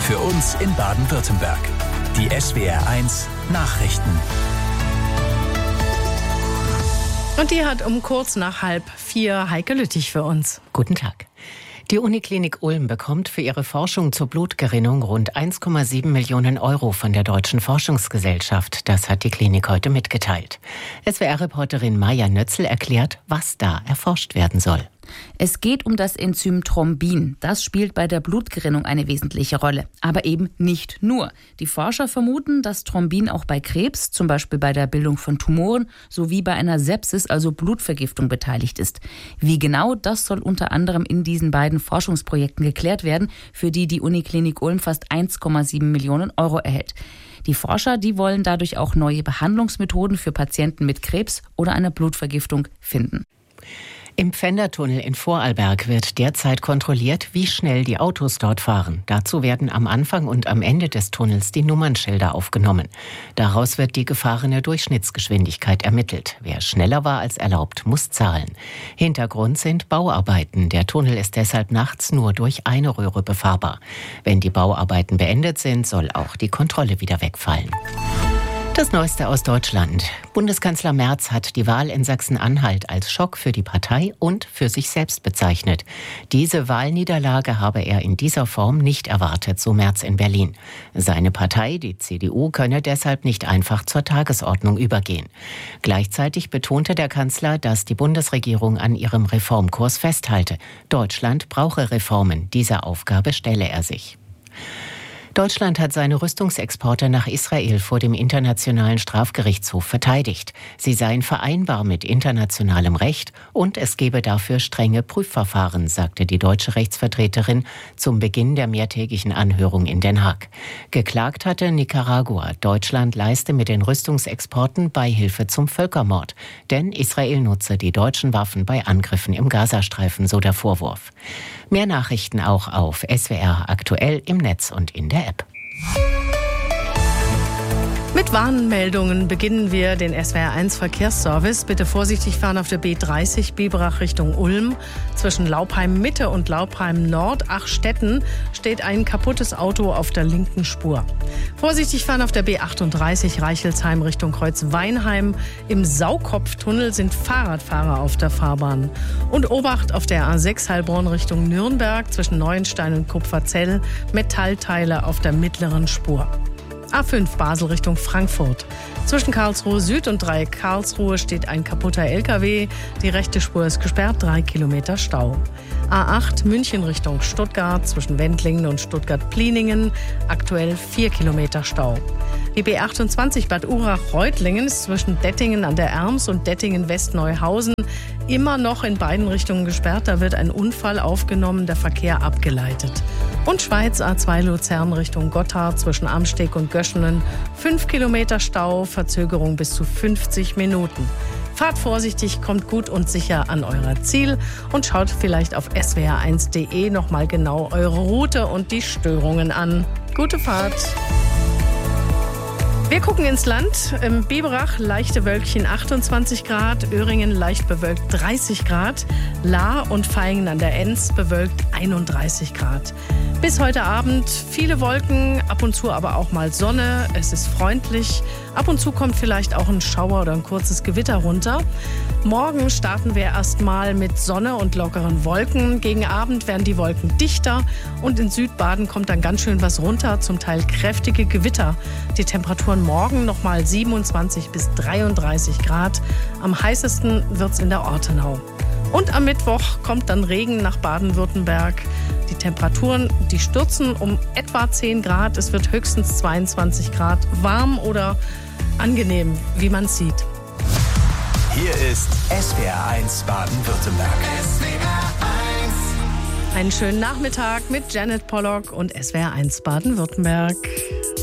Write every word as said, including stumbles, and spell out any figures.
Für uns in Baden-Württemberg. Die S W R eins Nachrichten. Und die hat um kurz nach halb vier Heike Lüttich für uns. Guten Tag. Die Uniklinik Ulm bekommt für ihre Forschung zur Blutgerinnung rund eins Komma sieben Millionen Euro von der Deutschen Forschungsgesellschaft. Das hat die Klinik heute mitgeteilt. S W R-Reporterin Maja Nötzl erklärt, was da erforscht werden soll. Es geht um das Enzym Thrombin. Das spielt bei der Blutgerinnung eine wesentliche Rolle. Aber eben nicht nur. Die Forscher vermuten, dass Thrombin auch bei Krebs, zum Beispiel bei der Bildung von Tumoren, sowie bei einer Sepsis, also Blutvergiftung, beteiligt ist. Wie genau, das soll unter anderem in diesen beiden Forschungsprojekten geklärt werden, für die die Uniklinik Ulm fast eins Komma sieben Millionen Euro erhält. Die Forscher, die wollen dadurch auch neue Behandlungsmethoden für Patienten mit Krebs oder einer Blutvergiftung finden. Im Pfändertunnel in Vorarlberg wird derzeit kontrolliert, wie schnell die Autos dort fahren. Dazu werden am Anfang und am Ende des Tunnels die Nummernschilder aufgenommen. Daraus wird die gefahrene Durchschnittsgeschwindigkeit ermittelt. Wer schneller war als erlaubt, muss zahlen. Hintergrund sind Bauarbeiten. Der Tunnel ist deshalb nachts nur durch eine Röhre befahrbar. Wenn die Bauarbeiten beendet sind, soll auch die Kontrolle wieder wegfallen. Das Neueste aus Deutschland. Bundeskanzler Merz hat die Wahl in Sachsen-Anhalt als Schock für die Partei und für sich selbst bezeichnet. Diese Wahlniederlage habe er in dieser Form nicht erwartet, so Merz in Berlin. Seine Partei, die C D U, könne deshalb nicht einfach zur Tagesordnung übergehen. Gleichzeitig betonte der Kanzler, dass die Bundesregierung an ihrem Reformkurs festhalte. Deutschland brauche Reformen. Diese Aufgabe stelle er sich. Deutschland hat seine Rüstungsexporte nach Israel vor dem Internationalen Strafgerichtshof verteidigt. Sie seien vereinbar mit internationalem Recht und es gebe dafür strenge Prüfverfahren, sagte die deutsche Rechtsvertreterin zum Beginn der mehrtägigen Anhörung in Den Haag. Geklagt hatte Nicaragua, Deutschland leiste mit den Rüstungsexporten Beihilfe zum Völkermord. Denn Israel nutze die deutschen Waffen bei Angriffen im Gazastreifen, so der Vorwurf. Mehr Nachrichten auch auf S W R aktuell im Netz und in der App. Mit Warnmeldungen beginnen wir den S W R eins Verkehrsservice. Bitte vorsichtig fahren auf der B dreißig Biberach Richtung Ulm. Zwischen Laupheim Mitte und Laupheim Nord, Achstetten, steht ein kaputtes Auto auf der linken Spur. Vorsichtig fahren auf der B achtunddreißig Reichelsheim Richtung Kreuz-Weinheim. Im Saukopftunnel sind Fahrradfahrer auf der Fahrbahn. Und Obacht auf der A sechs Heilbronn Richtung Nürnberg zwischen Neuenstein und Kupferzell. Metallteile auf der mittleren Spur. A fünf Basel Richtung Frankfurt. Zwischen Karlsruhe Süd und Dreieck Karlsruhe steht ein kaputter L K W. Die rechte Spur ist gesperrt, drei Kilometer Stau. A acht München Richtung Stuttgart zwischen Wendlingen und Stuttgart-Pliningen. Aktuell vier Kilometer Stau. Die B achtundzwanzig Bad Urach-Reutlingen ist zwischen Dettingen an der Erms und Dettingen-Westneuhausen immer noch in beiden Richtungen gesperrt. Da wird ein Unfall aufgenommen, der Verkehr abgeleitet. Und Schweiz A zwei Luzern Richtung Gotthard zwischen Amsteg und Göschenen. fünf Kilometer Stau, Verzögerung bis zu fünfzig Minuten. Fahrt vorsichtig, kommt gut und sicher an euer Ziel und schaut vielleicht auf S W R eins Punkt de nochmal genau eure Route und die Störungen an. Gute Fahrt! Wir gucken ins Land. Im Biberach leichte Wölkchen achtundzwanzig Grad, Öhringen leicht bewölkt dreißig Grad, Lahr und Vaihingen an der Enz bewölkt einunddreißig Grad. Bis heute Abend viele Wolken, ab und zu aber auch mal Sonne. Es ist freundlich. Ab und zu kommt vielleicht auch ein Schauer oder ein kurzes Gewitter runter. Morgen starten wir erstmal mit Sonne und lockeren Wolken. Gegen Abend werden die Wolken dichter und in Südbaden kommt dann ganz schön was runter, zum Teil kräftige Gewitter. Die Temperaturen morgen nochmal siebenundzwanzig bis dreiunddreißig Grad. Am heißesten wird's in der Ortenau. Und am Mittwoch kommt dann Regen nach Baden-Württemberg. Die Temperaturen, die stürzen um etwa zehn Grad. Es wird höchstens zweiundzwanzig Grad, warm oder angenehm, wie man sieht. Hier ist S W R eins Baden-Württemberg. S W R eins. Einen schönen Nachmittag mit Janet Pollock und S W R eins Baden-Württemberg.